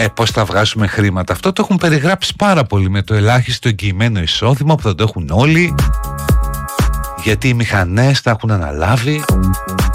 πώς θα βγάζουμε χρήματα. Αυτό το έχουν περιγράψει πάρα πολύ με το ελάχιστο εγγυημένο εισόδημα που θα το έχουν όλοι, γιατί οι μηχανές τα έχουν αναλάβει.